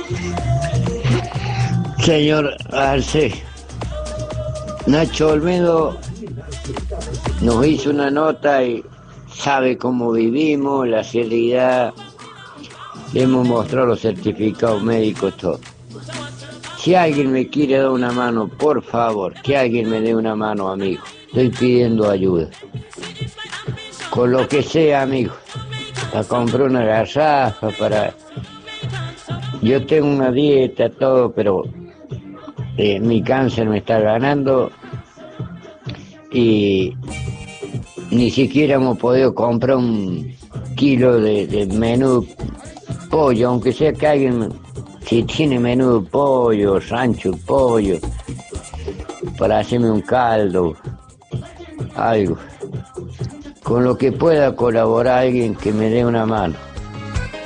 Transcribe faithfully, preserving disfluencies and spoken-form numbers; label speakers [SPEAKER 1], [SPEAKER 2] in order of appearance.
[SPEAKER 1] Señor Arce, Nacho Olmedo nos hizo una nota y sabe cómo vivimos, la seriedad, le hemos mostrado los certificados médicos, todo. Si alguien me quiere dar una mano, por favor, que alguien me dé una mano, amigo. Estoy pidiendo ayuda. Con lo que sea, amigo. Para comprar una garrafa, para... Yo tengo una dieta, todo, pero eh, mi cáncer me está ganando y ni siquiera hemos podido comprar un kilo de, de menú pollo, aunque sea que alguien, si tiene menú de pollo, rancho de pollo, para hacerme un caldo, algo. Con lo que pueda colaborar alguien que me dé una mano.